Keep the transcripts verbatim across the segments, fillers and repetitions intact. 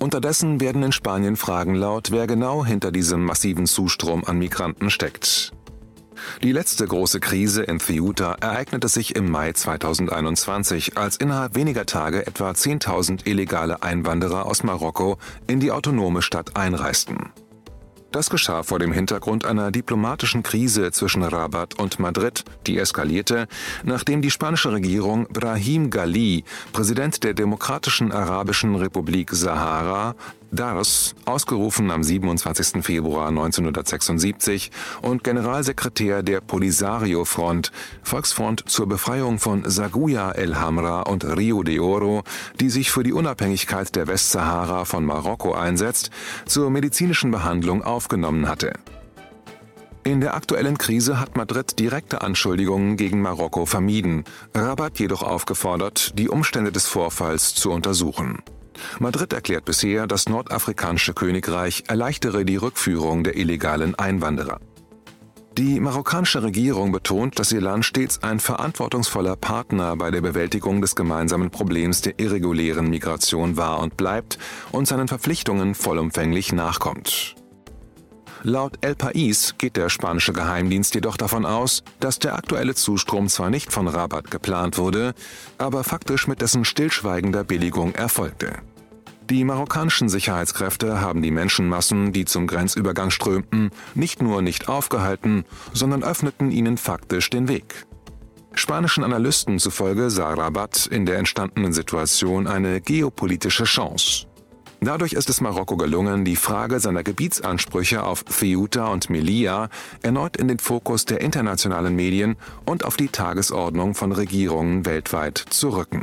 Unterdessen werden in Spanien Fragen laut, wer genau hinter diesem massiven Zustrom an Migranten steckt. Die letzte große Krise in Ceuta ereignete sich im Mai zweitausendeinundzwanzig, als innerhalb weniger Tage etwa zehntausend illegale Einwanderer aus Marokko in die autonome Stadt einreisten. Das geschah vor dem Hintergrund einer diplomatischen Krise zwischen Rabat und Madrid, die eskalierte, nachdem die spanische Regierung Brahim Ghali, Präsident der Demokratischen Arabischen Republik Sahara, D A R S, ausgerufen am siebenundzwanzigsten Februar neunzehnhundertsechsundsiebzig, und Generalsekretär der Polisario-Front, Volksfront zur Befreiung von Saguia el Hamra und Rio de Oro, die sich für die Unabhängigkeit der Westsahara von Marokko einsetzt, zur medizinischen Behandlung aufgenommen hatte. In der aktuellen Krise hat Madrid direkte Anschuldigungen gegen Marokko vermieden, Rabat jedoch aufgefordert, die Umstände des Vorfalls zu untersuchen. Madrid erklärt bisher, das nordafrikanische Königreich erleichtere die Rückführung der illegalen Einwanderer. Die marokkanische Regierung betont, dass ihr Land stets ein verantwortungsvoller Partner bei der Bewältigung des gemeinsamen Problems der irregulären Migration war und bleibt und seinen Verpflichtungen vollumfänglich nachkommt. Laut El País geht der spanische Geheimdienst jedoch davon aus, dass der aktuelle Zustrom zwar nicht von Rabat geplant wurde, aber faktisch mit dessen stillschweigender Billigung erfolgte. Die marokkanischen Sicherheitskräfte haben die Menschenmassen, die zum Grenzübergang strömten, nicht nur nicht aufgehalten, sondern öffneten ihnen faktisch den Weg. Spanischen Analysten zufolge sah Rabat in der entstandenen Situation eine geopolitische Chance. Dadurch ist es Marokko gelungen, die Frage seiner Gebietsansprüche auf Ceuta und Melilla erneut in den Fokus der internationalen Medien und auf die Tagesordnung von Regierungen weltweit zu rücken.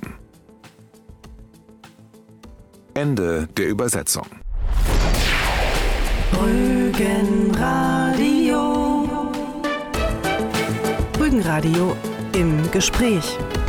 Ende der Übersetzung. Rügenradio. Rügenradio im Gespräch.